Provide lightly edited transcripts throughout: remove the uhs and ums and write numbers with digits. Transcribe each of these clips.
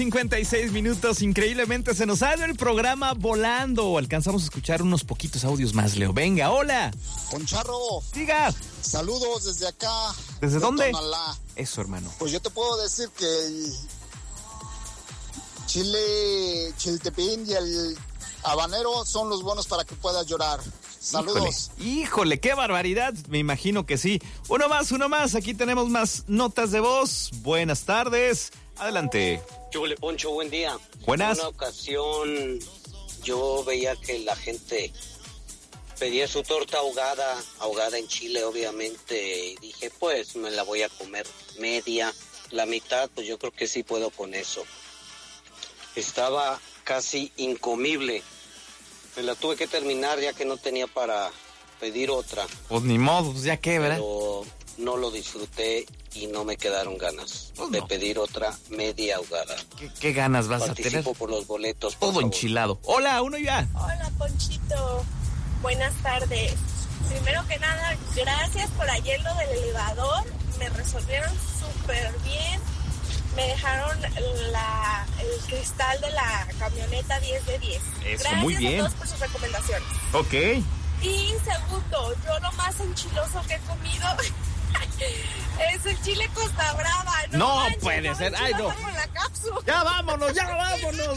56 minutos, increíblemente se nos ha ido el programa volando. Alcanzamos a escuchar unos poquitos audios más, Leo. Venga, hola. Poncharro. Diga. Saludos desde acá. ¿Desde dónde? Tonalá. Eso, hermano. Pues yo te puedo decir que el chiltepín y el habanero son los buenos para que puedas llorar. Saludos. Híjole, qué barbaridad. Me imagino que sí. Uno más. Aquí tenemos más notas de voz. Buenas tardes. Adelante. Chule, Poncho, buen día. Buenas. En una ocasión yo veía que la gente pedía su torta ahogada en chile, obviamente, y dije, pues me la voy a comer media, la mitad, pues yo creo que sí puedo con eso. Estaba casi incomible. Me la tuve que terminar ya que no tenía para pedir otra. Pues ni modo, pues ya qué, ¿verdad? Pero no lo disfruté y no me quedaron ganas de pedir otra media ahogada. ¿Qué ganas vas a tener? Participo por los boletos, por todo favor. Enchilado. Hola, uno ya. Hola, Ponchito. Buenas tardes. Primero que nada, gracias por ayer lo del elevador. Me resolvieron súper bien. Me dejaron el cristal de la camioneta 10 de 10. Eso, gracias muy bien. a todos por sus recomendaciones. Ok. Y segundo, yo lo más enchiloso que he comido es el chile Costa Brava. No manches, puede ser. Ay, no. Con la cápsula. Ya vámonos. No.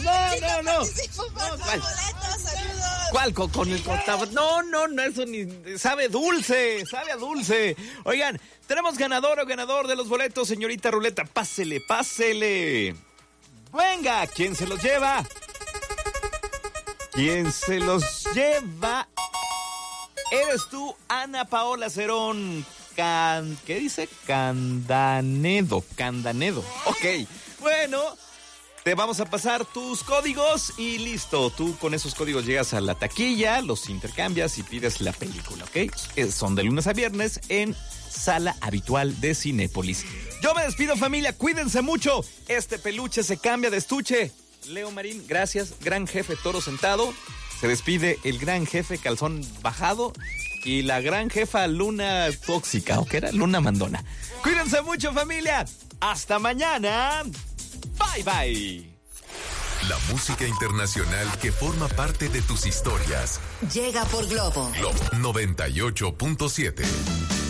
¿Cuál? Con el Costa Brava. No, eso ni sabe dulce, sabe a dulce. Oigan, tenemos ganador o ganador de los boletos, señorita Ruleta. Pásele. Venga, ¿quién se los lleva? ¿Quién se los lleva? Eres tú, Ana Paola Cerón. ¿Qué dice? Candanedo. Ok, bueno, te vamos a pasar tus códigos y listo. Tú con esos códigos llegas a la taquilla, los intercambias y pides la película, ¿ok? Son de lunes a viernes en sala habitual de Cinépolis. Yo me despido, familia, cuídense mucho. Este peluche se cambia de estuche. Leo Marín, gracias. Gran jefe Toro sentado. Se despide el gran jefe Calzón bajado. Y la gran jefa Luna tóxica, ¿o qué era? Luna mandona. Cuídense mucho, familia. Hasta mañana. Bye. La música internacional que forma parte de tus historias. Llega por Globo. Globo 98.7.